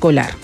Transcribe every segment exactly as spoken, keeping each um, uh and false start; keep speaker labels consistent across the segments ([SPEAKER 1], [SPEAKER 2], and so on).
[SPEAKER 1] escolar.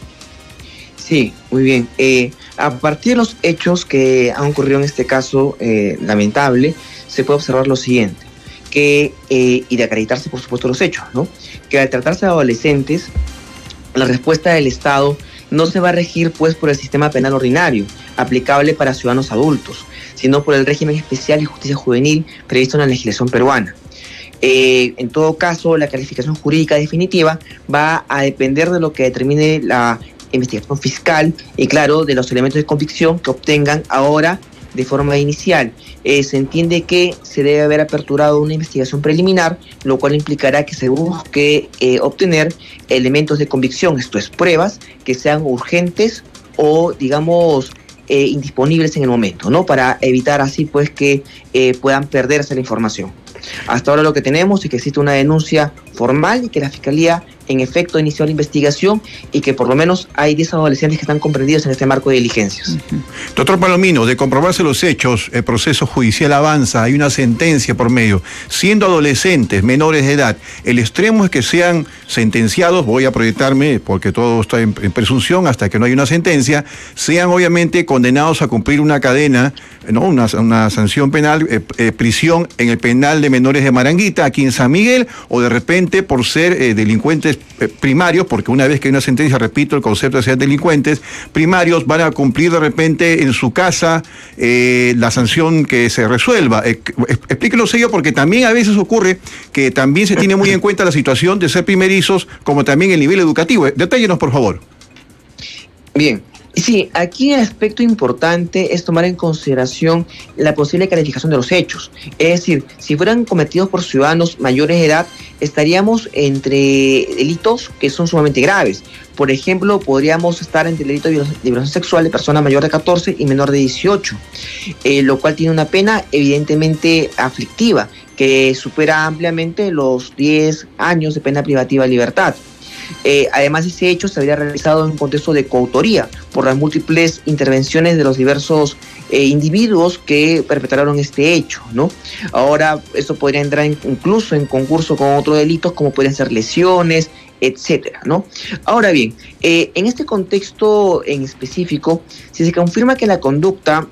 [SPEAKER 2] Sí, muy bien. Eh, a partir de los hechos que han ocurrido en este caso eh, lamentable, se puede observar lo siguiente, que, eh, y de acreditarse por supuesto los hechos, ¿no? Que al tratarse de adolescentes, la respuesta del Estado no se va a regir pues por el sistema penal ordinario, aplicable para ciudadanos adultos, sino por el régimen especial de justicia juvenil previsto en la legislación peruana. Eh, en todo caso, la calificación jurídica definitiva va a depender de lo que determine la investigación fiscal y, claro, de los elementos de convicción que obtengan ahora de forma inicial. Eh, se entiende que se debe haber aperturado una investigación preliminar, lo cual implicará que se busque eh, obtener elementos de convicción, esto es, pruebas que sean urgentes o, digamos, eh, indisponibles en el momento, ¿no? Para evitar así, pues, que eh, puedan perderse la información. Hasta ahora lo que tenemos es que existe una denuncia formal y que la Fiscalía en efecto inició la investigación y que por lo menos hay diez adolescentes que están comprendidos en este marco de diligencias.
[SPEAKER 3] Uh-huh. Doctor Palomino, de comprobarse los hechos, el proceso judicial avanza, hay una sentencia por medio. Siendo adolescentes, menores de edad, el extremo es que sean sentenciados, voy a proyectarme porque todo está en, en presunción hasta que no hay una sentencia, sean obviamente condenados a cumplir una cadena, ¿no? una, una sanción penal, eh, eh, prisión en el penal de menores de Maranguita, aquí en San Miguel, o de repente por ser eh, delincuentes primarios, porque una vez que hay una sentencia, repito, el concepto de ser delincuentes primarios, van a cumplir de repente en su casa eh, la sanción que se resuelva. Eh, explíquenos ello, porque también a veces ocurre que también se tiene muy en cuenta la situación de ser primerizos, como también el nivel educativo. Detállenos, por favor.
[SPEAKER 2] Bien. Sí, aquí el aspecto importante es tomar en consideración la posible calificación de los hechos. Es decir, si fueran cometidos por ciudadanos mayores de edad, estaríamos entre delitos que son sumamente graves. Por ejemplo, podríamos estar entre el delito de violación sexual de persona mayor de catorce y menor de dieciocho, eh, lo cual tiene una pena evidentemente aflictiva, que supera ampliamente los diez años de pena privativa de libertad. Eh, además, ese hecho se habría realizado en un contexto de coautoría por las múltiples intervenciones de los diversos eh, individuos que perpetraron este hecho, ¿no? Ahora, esto podría entrar en, incluso en concurso con otros delitos como pueden ser lesiones, etcétera, ¿no? Ahora bien, eh, en este contexto en específico, si se confirma que la conducta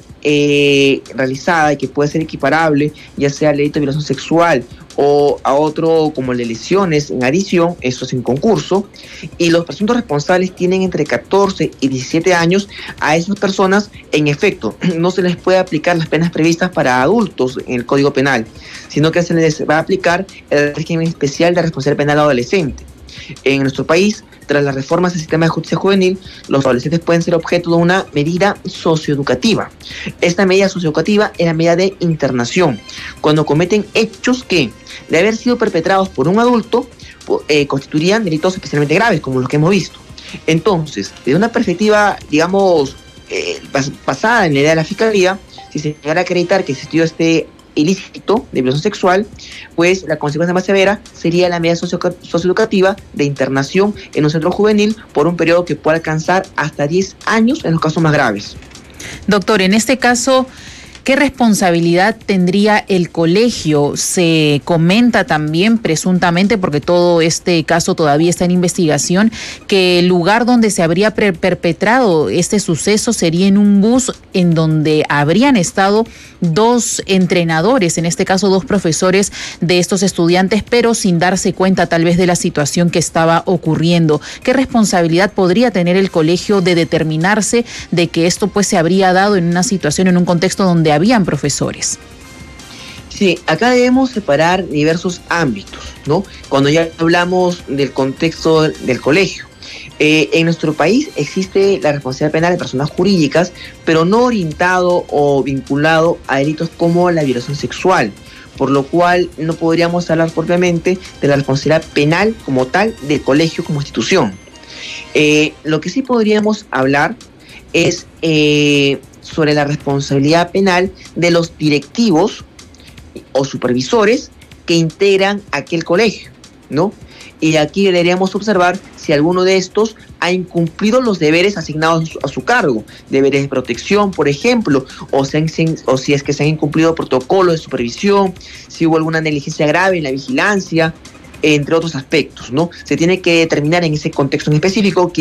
[SPEAKER 2] eh, realizada y que puede ser equiparable, ya sea al delito de violación sexual o a otro como el de lesiones en adición, esto es en concurso, y los presuntos responsables tienen entre catorce y diecisiete años, a esas personas, en efecto, no se les puede aplicar las penas previstas para adultos en el Código Penal, sino que se les va a aplicar el régimen especial de responsabilidad penal adolescente. En nuestro país, tras las reformas del sistema de justicia juvenil, los adolescentes pueden ser objeto de una medida socioeducativa. Esta medida socioeducativa es la medida de internación, cuando cometen hechos que, de haber sido perpetrados por un adulto, eh, constituirían delitos especialmente graves, como los que hemos visto. Entonces, desde una perspectiva, digamos, eh, basada en la idea de la Fiscalía, si se llegara a acreditar que existió este ilícito de violación sexual, pues la consecuencia más severa sería la medida socio socioeducativa de internación en un centro juvenil por un periodo que puede alcanzar hasta diez años en los casos más graves.
[SPEAKER 1] Doctor, en este caso, ¿qué responsabilidad tendría el colegio? Se comenta también, presuntamente, porque todo este caso todavía está en investigación, que el lugar donde se habría perpetrado este suceso sería en un bus en donde habrían estado dos entrenadores, en este caso dos profesores de estos estudiantes, pero sin darse cuenta tal vez de la situación que estaba ocurriendo. ¿Qué responsabilidad podría tener el colegio de determinarse de que esto pues se habría dado en una situación, en un contexto donde habían profesores?
[SPEAKER 2] Sí, acá debemos separar diversos ámbitos, ¿no? Cuando ya hablamos del contexto del colegio. Eh, en nuestro país existe la responsabilidad penal de personas jurídicas, pero no orientado o vinculado a delitos como la violación sexual, por lo cual no podríamos hablar propiamente de la responsabilidad penal como tal del colegio como institución. Eh, lo que sí podríamos hablar es eh, sobre la responsabilidad penal de los directivos o supervisores que integran aquel colegio, ¿no? Y aquí deberíamos observar si alguno de estos ha incumplido los deberes asignados a su cargo, deberes de protección, por ejemplo, o, se han, o si es que se han incumplido protocolos de supervisión, si hubo alguna negligencia grave en la vigilancia, entre otros aspectos, ¿no? Se tiene que determinar en ese contexto en específico que